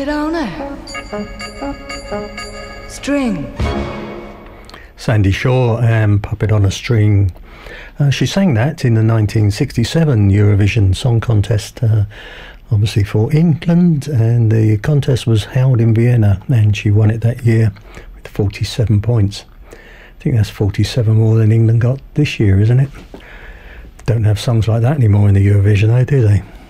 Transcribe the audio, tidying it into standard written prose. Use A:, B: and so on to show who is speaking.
A: On a string.
B: Sandy Shaw and Puppet on a String. She sang that in the 1967 Eurovision Song Contest, obviously for England, and the contest was held in Vienna, and she won it that year with 47 points. I think that's 47 more than England got this year, isn't it? Don't have songs like that anymore in the Eurovision, do they?